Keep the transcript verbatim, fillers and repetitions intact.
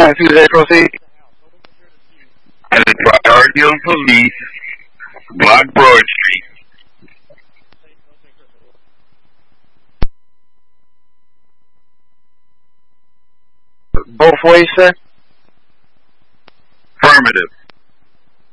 Tuesday, proceed. At the priority of police, block Broad Street. Both ways, sir? Affirmative.